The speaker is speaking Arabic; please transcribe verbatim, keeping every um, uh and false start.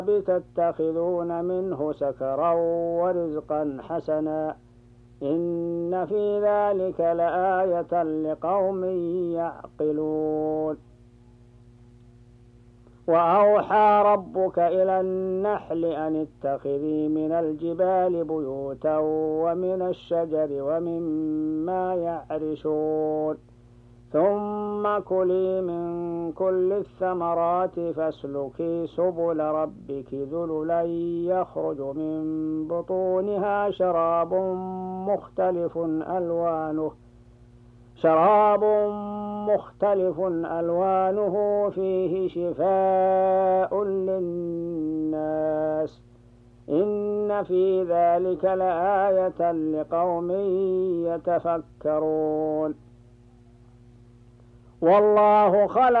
تتخذون منه سكرا ورزقا حسنا إن في ذلك لآية لقوم يعقلون. وأوحى ربك إلى النحل أن اتخذي من الجبال بيوتا ومن الشجر ومما يعرشون ثم كلي من كل الثمرات فاسلكي سبل ربك ذللا يخرج من بطونها شراب مختلف ألوانه شراب مختلف ألوانه فيه شفاء للناس إن في ذلك لآية لقوم يتفكرون. والله خلق